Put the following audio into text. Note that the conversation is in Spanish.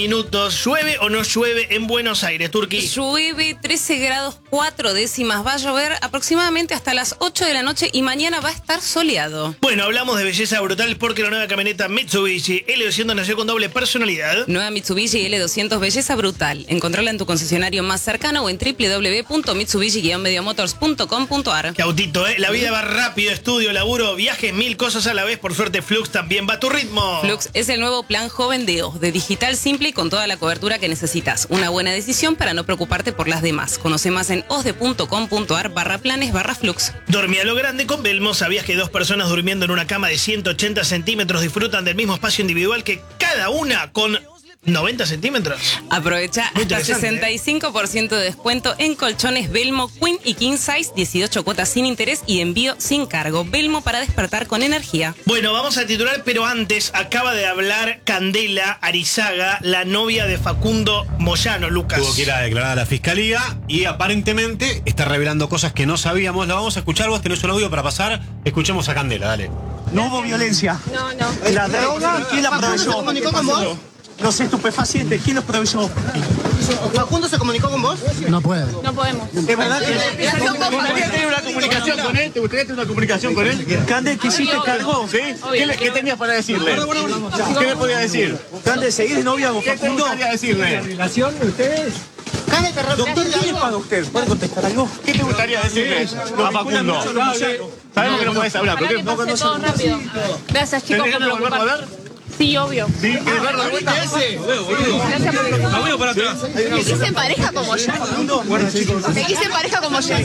Minutos. ¿Llueve o no llueve en Buenos Aires, Turquí? Llueve 13 grados 4 décimas. Va a llover aproximadamente hasta las 8 de la noche y mañana va a estar soleado. Bueno, hablamos de belleza brutal porque la nueva camioneta Mitsubishi L200 nació con doble personalidad. Nueva Mitsubishi L200 belleza brutal. Encontrala en tu concesionario más cercano o en www.mitsubishi-motors.com.ar. Qué autito, ¿eh? La vida va rápido, estudio, laburo, viajes, 1000 cosas a la vez. Por suerte, Flux también va a tu ritmo. Flux es el nuevo plan joven de OZ, de digital simple y con toda la cobertura que necesitas. Una buena decisión para no preocuparte por las demás. Conoce más en osde.com.ar/planes/flux. Dormí a lo grande con Belmo. ¿Sabías que dos personas durmiendo en una cama de 180 centímetros disfrutan del mismo espacio individual que cada una con 90 centímetros? Aprovecha Muy hasta interesante, 65% de descuento en colchones Belmo, Queen y King Size, 18 cuotas sin interés y envío sin cargo. Belmo para despertar con energía. Bueno, vamos a titular, pero antes acaba de hablar Candela Arizaga, la novia de Facundo Moyano, Lucas. Tuvo que ir a declarar a la fiscalía y aparentemente está revelando cosas que no sabíamos. La vamos a escuchar, vos tenés un audio para pasar. Escuchemos a Candela, dale. No hubo violencia. No. ¿La droga quién la proveyó? ¿Se comunicó con vos? Los estupefacientes, ¿quién los proveyó? ¿Facundo se comunicó con vos? No puede. No podemos. ¿Es verdad que ¿Te gustaría tener una comunicación con él? ¿Te gustaría tener una comunicación con él? Cande, que sí te cargó? ¿Sí? ¿Qué tenías para decirle? ¿Qué le podía decir? Cande, ¿seguís de novia con ¿Qué te Facundo? gustaría decirle? ¿Relación de ustedes? Doctor, ¿quién le paga a usted? ¿Puede contestar algo? ¿Qué te gustaría decirle a Facundo? Sabemos que no puedes hablar, pero ¿qué? todo rápido. Gracias, chicos, ¿Tenés por ganas de volverlo a preocuparse. ver? Sí, obvio. ¿Sí? ¿Querés verlo de vuelta? Gracias por preocuparse. Abuelo para atrás. Te quise en pareja como yo. Te quise en pareja como yo.